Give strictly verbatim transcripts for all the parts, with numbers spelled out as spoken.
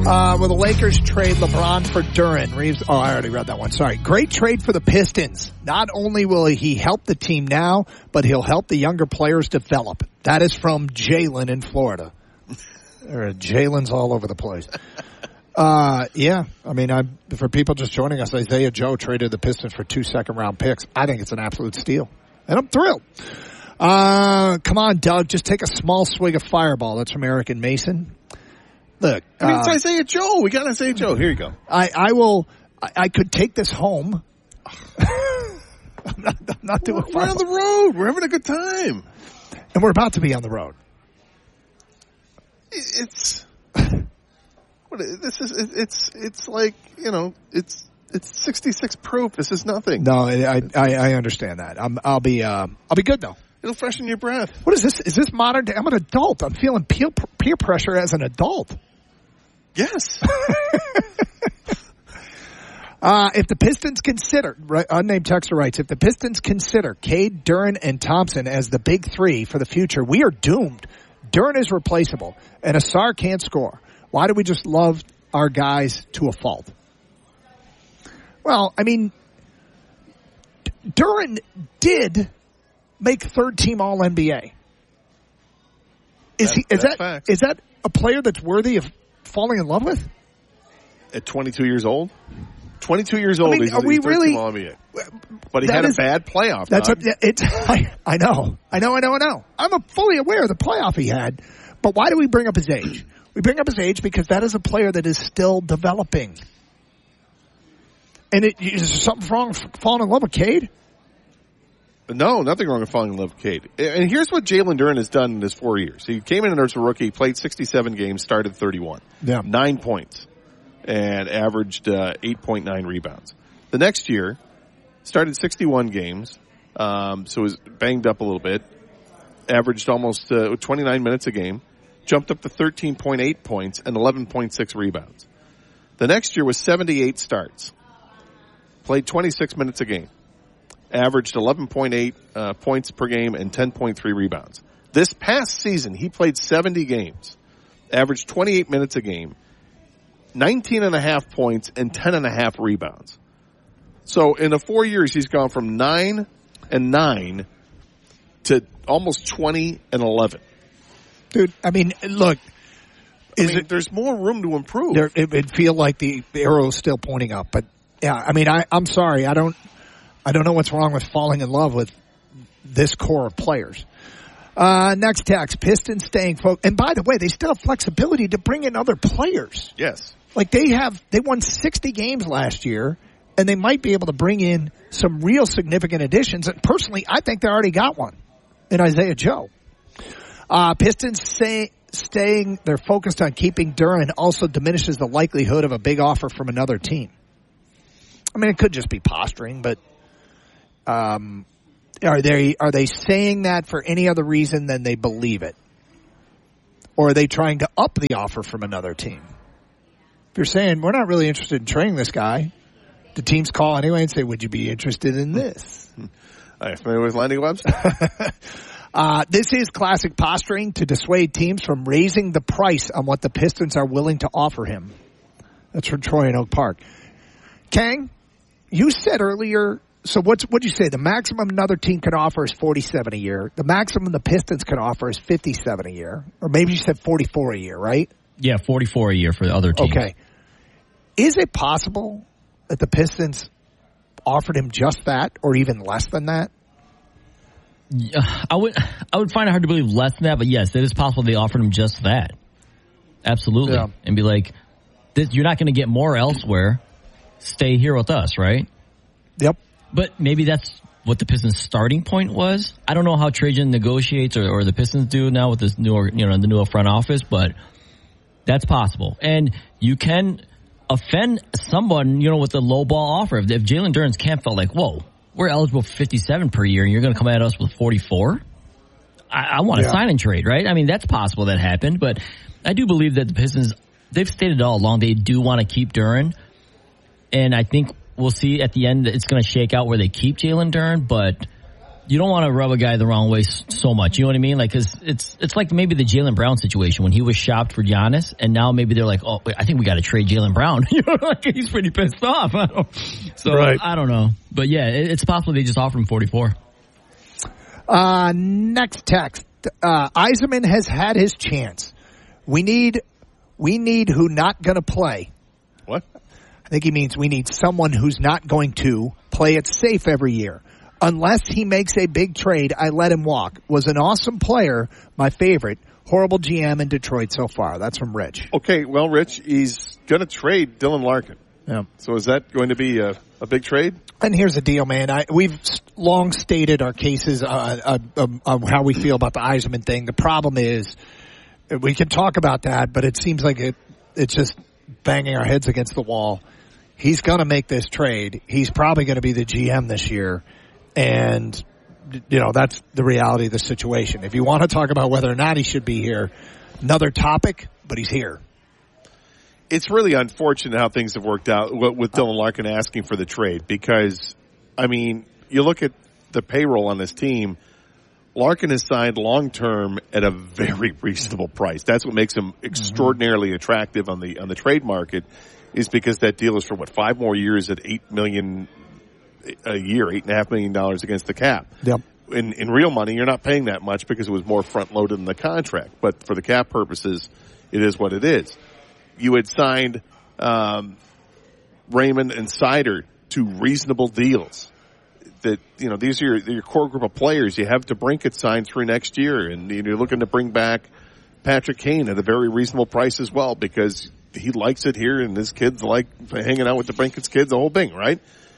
Uh, will the Lakers trade LeBron for Duren? Reeves, oh, I already read that one. Sorry. Great trade for the Pistons. Not only will he help the team now, but he'll help the younger players develop. That is from Jalen in Florida. There are Jalen's all over the place. Uh, yeah. I mean, I, for people just joining us, Isaiah Joe traded the Pistons for two second round picks. I think it's an absolute steal. And I'm thrilled. Uh, come on, Doug. Just take a small swig of Fireball. That's from Eric and Mason. Look, I mean, uh, it's Isaiah Joe. We got Isaiah Joe. Here you go. I, I will. I, I could take this home. I'm not, I'm not doing. We're, we're on the road. We're having a good time, and we're about to be on the road. It's what this is. It's it's like you know. It's it's sixty-six proof. This is nothing. No, I I, I understand that. I'm, I'll be uh, I'll be good though. It'll freshen your breath. What is this? Is this modern day? I'm an adult. I'm feeling peer, peer pressure as an adult. Yes. uh, if the Pistons consider, right, unnamed texter writes, if the Pistons consider Cade, Duren, and Thompson as the big three for the future, we are doomed. Duren is replaceable, and Asar can't score. Why do we just love our guys to a fault? Well, I mean, Duren did make third team All N B A. Is that, he? Is that fact. is that a player that's worthy of falling in love with? At twenty-two years old? twenty-two years old, I mean, he's, are we he's really? All N B A. But he had is, a bad playoff. That's Doug. a, it's. I, I know, I know, I know, I know. I'm fully aware of the playoff he had, but why do we bring up his age? We bring up his age because that is a player that is still developing. And it, is there something wrong with falling in love with Cade? No, nothing wrong with falling in love with Cade. And here's what Jalen Duren has done in his four years. He came in as a rookie, played sixty-seven games, started thirty-one. Yeah. Nine points. And averaged uh, eight point nine rebounds. The next year, started sixty-one games, um, so was banged up a little bit. Averaged almost uh, twenty-nine minutes a game. Jumped up to thirteen point eight points and eleven point six rebounds. The next year was seventy-eight starts. Played twenty-six minutes a game. Averaged eleven point eight uh, points per game and ten point three rebounds. This past season, he played seventy games. Averaged twenty-eight minutes a game. nineteen and a half points and ten and a half rebounds. So in the four years, he's gone from nine and nine to almost twenty and eleven. Dude, I mean, look. I Is mean, it, there's more room to improve. There, it would feel like the arrow is still pointing up, but yeah, I mean, I, I'm sorry, I don't, I don't know what's wrong with falling in love with this core of players. Uh, next text, Pistons staying focused. And by the way, they still have flexibility to bring in other players. Yes. Like they have, they won sixty games last year, and they might be able to bring in some real significant additions. And personally, I think they already got one in Isaiah Joe. Uh, Pistons say, staying, they're focused on keeping Duren also diminishes the likelihood of a big offer from another team. I mean, it could just be posturing, but, um, are they, are they saying that for any other reason than they believe it? Or are they trying to up the offer from another team? If you're saying, we're not really interested in trading this guy, the teams call anyway and say, would you be interested in this? Are you familiar with Lenny Webster? uh, this is classic posturing to dissuade teams from raising the price on what the Pistons are willing to offer him. That's from Troy in Oak Park. Kang, you said earlier, so what's, what'd you say? The maximum another team can offer is forty-seven a year. The maximum the Pistons can offer is fifty-seven a year. Or maybe you said forty-four a year, right? Yeah, forty-four a year for the other teams. Okay. Is it possible that the Pistons offered him just that or even less than that? Yeah, I would I would find it hard to believe less than that, but yes, it is possible they offered him just that. Absolutely. Yeah. And be like, this, you're not going to get more elsewhere. Stay here with us, right? Yep. But maybe that's what the Pistons' starting point was. I don't know how Trajan negotiates or, or the Pistons do now with this newer, you know, the newer front office, but that's possible. And you can offend someone, you know, with a low ball offer. If, if Jalen Duren's camp felt like, whoa, we're eligible for fifty-seven per year and you're going to come at us with forty-four? I, I want to yeah. sign and trade, right? I mean, that's possible that happened, but I do believe that the Pistons, they've stated all along they do want to keep Duren. And I think we'll see at the end that it's going to shake out where they keep Jalen Duren, but you don't want to rub a guy the wrong way so much. You know what I mean? Like, cause it's, it's like maybe the Jaylen Brown situation when he was shopped for Giannis, and now maybe they're like, oh, I think we got to trade Jaylen Brown. You know, like he's pretty pissed off. I don't, so right. I don't know. But yeah, it, it's possible they just offered him forty-four. Uh, next text. Uh, Yzerman has had his chance. We need, we need who not going to play. What? I think he means we need someone who's not going to play it safe every year. Unless he makes a big trade, I let him walk. Was an awesome player, my favorite. Horrible G M in Detroit so far. That's from Rich. Okay, well, Rich, he's going to trade Dylan Larkin. Yeah. So is that going to be a, a big trade? And here's the deal, man. I, we've long stated our cases uh, uh, uh, how we feel about the Yzerman thing. The problem is we can talk about that, but it seems like it, it's just banging our heads against the wall. He's going to make this trade. He's probably going to be the G M this year. And, you know, that's the reality of the situation. If you want to talk about whether or not he should be here, another topic, but he's here. It's really unfortunate how things have worked out with Dylan Larkin asking for the trade because, I mean, you look at the payroll on this team, Larkin is signed long-term at a very reasonable price. That's what makes him extraordinarily mm-hmm. attractive on the on the trade market is because that deal is for, what, five more years at eight million dollars a year, eight and a half million dollars against the cap. Yep. In in real money, you're not paying that much because it was more front loaded in the contract. But for the cap purposes, it is what it is. You had signed um, Raymond and Seider to reasonable deals. That you know these are your, your core group of players. You have DeBrincat signed through next year, and you're looking to bring back Patrick Kane at a very reasonable price as well because he likes it here, and his kids like hanging out with DeBrincat's kids. The whole thing, right?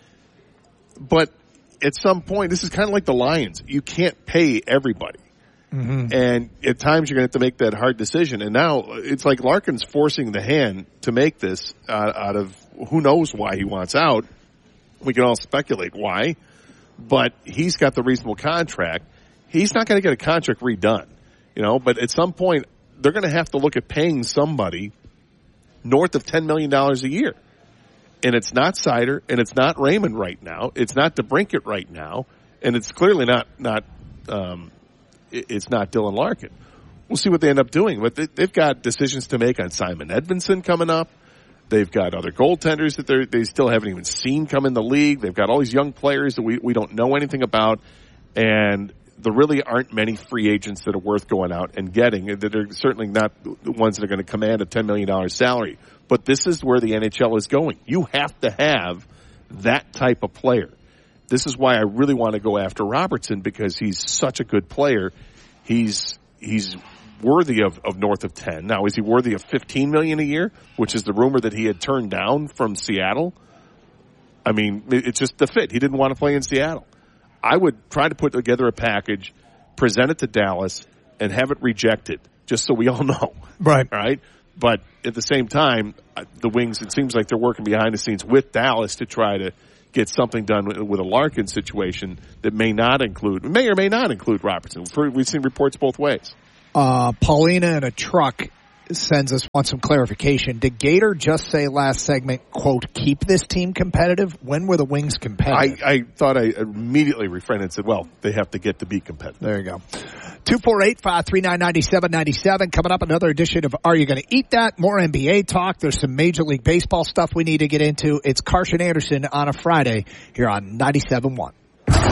But at some point, this is kind of like the Lions. You can't pay everybody. Mm-hmm. And at times you're going to have to make that hard decision. And now it's like Larkin's forcing the hand to make this out, out of who knows why he wants out. We can all speculate why. But he's got the reasonable contract. He's not going to get a contract redone. You know, but at some point, they're going to have to look at paying somebody north of ten million dollars a year. And it's not Seider, and it's not Raymond right now. It's not DeBrincat right now, and it's clearly not not um, it's not Dylan Larkin. We'll see what they end up doing, but they, they've got decisions to make on Simon Edmondson coming up. They've got other goaltenders that they they still haven't even seen come in the league. They've got all these young players that we we don't know anything about, and there really aren't many free agents that are worth going out and getting. That are certainly not the ones that are going to command a ten million dollars salary. But this is where the N H L is going. You have to have that type of player. This is why I really want to go after Robertson because he's such a good player. He's he's worthy of, of north of ten. Now, is he worthy of fifteen million dollars a year, which is the rumor that he had turned down from Seattle? I mean, it's just the fit. He didn't want to play in Seattle. I would try to put together a package, present it to Dallas, and have it rejected, just so we all know. Right. Right? But at the same time, the Wings, it seems like they're working behind the scenes with Dallas to try to get something done with a Larkin situation that may not include, may or may not include Robertson. We've seen reports both ways. Uh, Paulina in a truck sends us, wants some clarification. Did Gator just say last segment, quote, keep this team competitive? When were the Wings competitive? I, I thought I immediately refrained and said, well, they have to get to be competitive. There you go. two four eight, five three nine, nine seven nine seven. Coming up, another edition of Are You Going to Eat That? More N B A talk. There's some Major League Baseball stuff we need to get into. It's Carson Anderson on a Friday here on ninety-seven point one.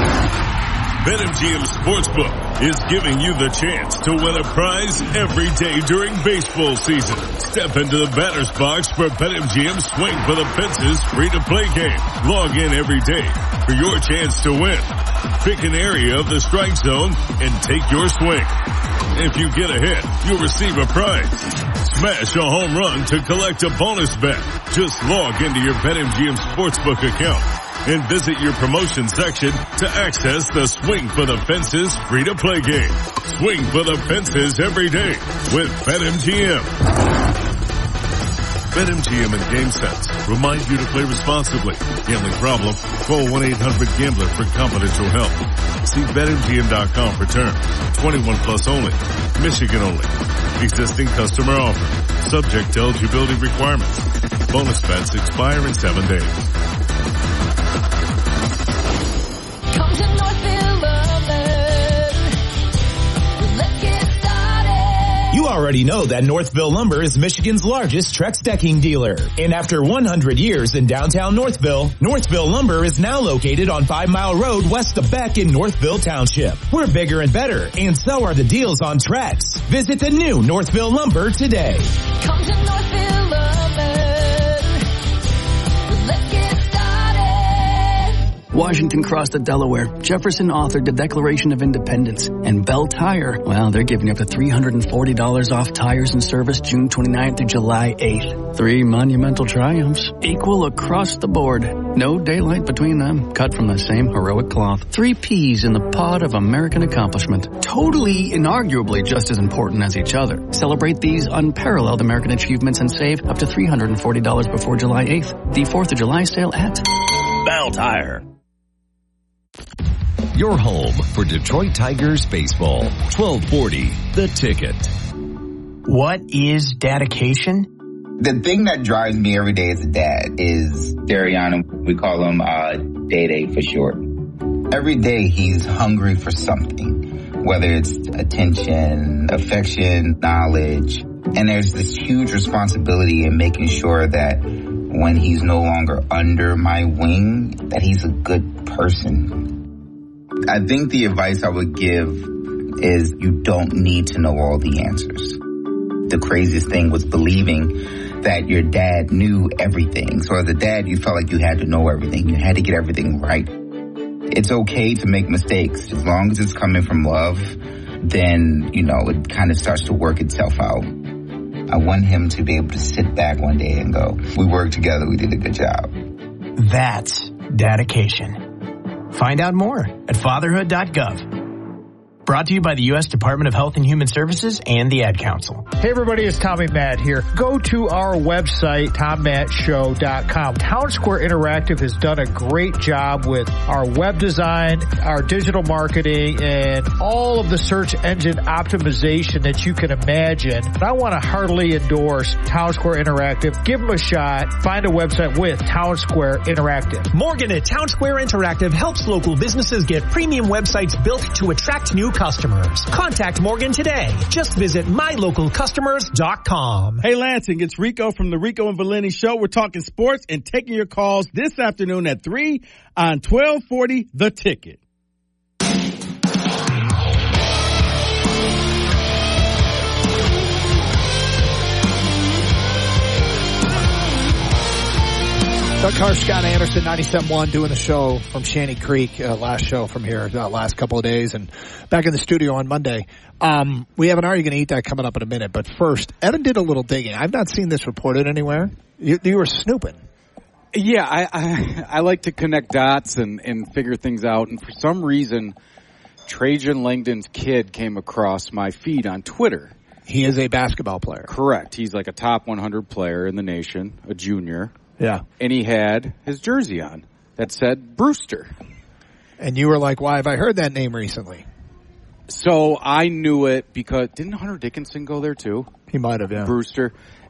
BetMGM Sportsbook is giving you the chance to win a prize every day during baseball season. Step into the batter's box for BetMGM Swing for the Fences free-to-play game. Log in every day for your chance to win. Pick an area of the strike zone and take your swing. If you get a hit, you'll receive a prize. Smash a home run to collect a bonus bet. Just log into your BetMGM Sportsbook account and visit your promotion section to access the Swing for the Fences free-to-play game. Swing for the Fences every day with BetMGM. BetMGM and GameSense remind you to play responsibly. Gambling problem? Call one eight hundred gambler for confidential help. See Bet M G M dot com for terms. twenty-one plus only. Michigan only. Existing customer offer. Subject to eligibility requirements. Bonus bets expire in seven days. Come to Northville of already know that Northville Lumber is Michigan's largest Trex decking dealer. And after one hundred years in downtown Northville, Northville Lumber is now located on Five Mile Road west of Beck in Northville Township. We're bigger and better, and so are the deals on Trex. Visit the new Northville Lumber today. Come to Northville Lumber. Let's get started. Washington crossed the Delaware. Jefferson authored the Declaration of Independence. And Bell Tire, well, they're giving you up to three hundred forty dollars off tires and service June twenty-ninth through July eighth. Three monumental triumphs, equal across the board. No daylight between them, cut from the same heroic cloth. Three peas in the pod of American accomplishment. Totally, inarguably just as important as each other. Celebrate these unparalleled American achievements and save up to three hundred forty dollars before July eighth. The fourth of July sale at Bell Tire. Your home for Detroit Tigers baseball. twelve forty, The Ticket. What is dedication? The thing that drives me every day as a dad is Dariana. We call him uh, Day Day for short. Every day he's hungry for something, whether it's attention, affection, knowledge. And there's this huge responsibility in making sure that when he's no longer under my wing, that he's a good person. I think the advice I would give is you don't need to know all the answers. The craziest thing was believing that your dad knew everything. So as a dad, you felt like you had to know everything. You had to get everything right. It's okay to make mistakes. As long as it's coming from love, then, you know, it kind of starts to work itself out. I want him to be able to sit back one day and go, we worked together, we did a good job. That's dedication. Find out more at fatherhood dot gov. Brought to you by the U S Department of Health and Human Services and the Ad Council. Hey everybody, it's Tommy Matt here. Go to our website, tom matt show dot com. Town Square Interactive has done a great job with our web design, our digital marketing, and all of the search engine optimization that you can imagine. And I want to heartily endorse Town Square Interactive. Give them a shot. Find a website with Town Square Interactive. Morgan at Town Square Interactive helps local businesses get premium websites built to attract new customers. Contact Morgan today. Just visit my local customers dot com. Hey Lansing, it's Rico from the Rico and Valeni Show. We're talking sports and taking your calls this afternoon at three on twelve forty The Ticket. Doug Carr, Scott Anderson, ninety-seven point one, doing the show from Shanty Creek, uh, last show from here, uh, last couple of days, and back in the studio on Monday. Um, we have an Are You Gonna Eat That coming up in a minute, but first, Evan did a little digging. I've not seen this reported anywhere. You, you were snooping. Yeah, I, I I like to connect dots and, and figure things out, and for some reason, Trajan Langdon's kid came across my feed on Twitter. He is a basketball player. Correct. He's like a top one hundred player in the nation, a junior. Yeah. And he had his jersey on that said Brewster. And you were like, why have I heard that name recently? So I knew it because, didn't Hunter Dickinson go there too? He might have, yeah. Brewster.